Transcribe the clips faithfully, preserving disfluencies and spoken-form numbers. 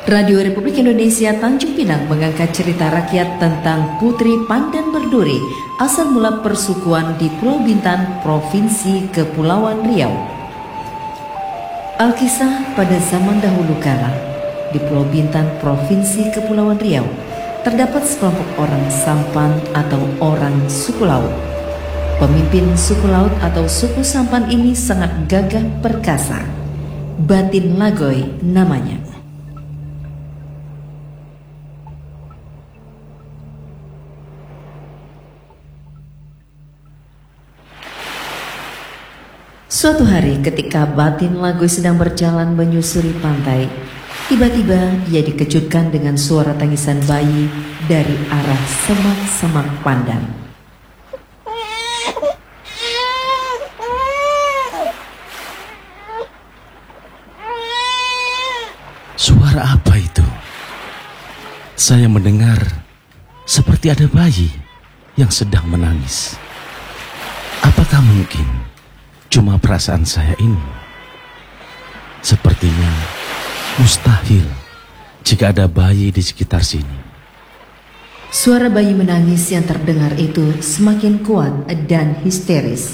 Radio Republik Indonesia Tanjung Pinang mengangkat cerita rakyat tentang Putri Pandan Berduri, asal mula persukuan di Pulau Bintan, Provinsi Kepulauan Riau. Alkisah pada zaman dahulu kala, di Pulau Bintan, Provinsi Kepulauan Riau, terdapat sekelompok orang sampan atau orang suku laut. Pemimpin suku laut atau suku sampan ini sangat gagah perkasa. Batin Lagoy namanya. Suatu hari ketika Batin Lagoy sedang berjalan menyusuri pantai, tiba-tiba ia dikejutkan dengan suara tangisan bayi dari arah semak-semak Pandan. Suara apa itu? Saya mendengar seperti ada bayi yang sedang menangis. Apakah mungkin cuma perasaan saya ini? Sepertinya mustahil jika ada bayi di sekitar sini. Suara bayi menangis yang terdengar itu semakin kuat dan histeris.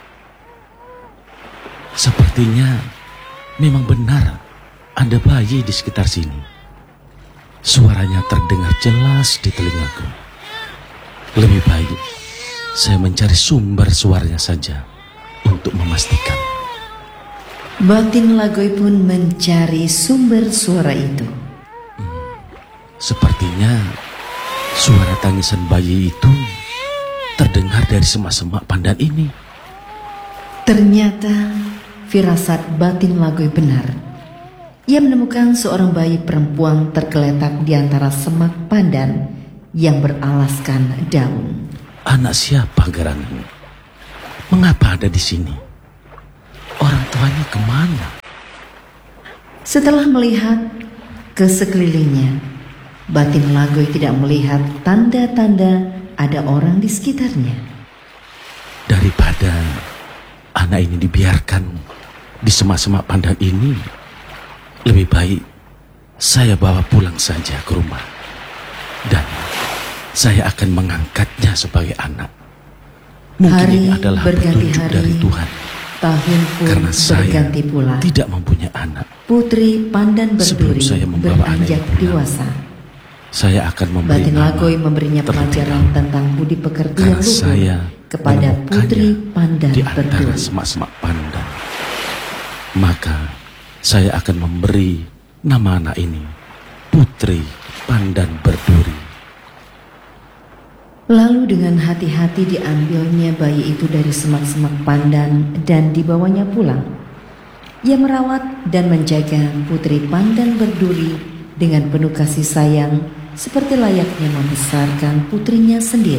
Sepertinya memang benar ada bayi di sekitar sini. Suaranya terdengar jelas di telingaku. Lebih baik saya mencari sumber suaranya saja untuk memastikan. Batin Lagoy pun mencari sumber suara itu. Hmm, sepertinya suara tangisan bayi itu terdengar dari semak-semak Pandan ini. Ternyata firasat Batin Lagoy benar. Ia menemukan seorang bayi perempuan tergeletak di antara semak Pandan yang beralaskan daun. Anak siapa gerangan? Mengapa ada di sini? Orang tuanya kemana? Setelah melihat ke sekelilingnya, Batin Lagoy tidak melihat tanda-tanda ada orang di sekitarnya. Daripada anak ini dibiarkan di semak-semak Pandan ini, lebih baik saya bawa pulang saja ke rumah. Dan saya akan mengangkatnya sebagai anak. Mungkin hari ini adalah petunjuk hari, dari Tuhan. Tahun pun karena saya berganti pula. Tidak mempunyai anak. Putri Pandan Berduri saya beranjak dewasa. Saya akan memberi Batin Lagoy memberinya pelajaran tentang budi pekerti yang luhur kepada Putri Pandan di antara Berduri. semak-semak Pandan. Maka saya akan memberi nama anak ini Putri Pandan Berduri. Lalu dengan hati-hati diambilnya bayi itu dari semak-semak Pandan dan dibawanya pulang. Ia merawat dan menjaga Putri Pandan Berduri dengan penuh kasih sayang seperti layaknya membesarkan putrinya sendiri.